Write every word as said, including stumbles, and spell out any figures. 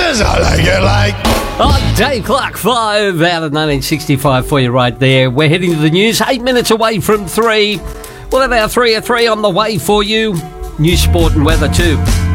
'cause I like it like. Oh, Dave Clark five out of nineteen sixty-five for you right there. We're heading to the news, eight minutes away from three. We'll have our three at three on the way for you. News, sport and weather too.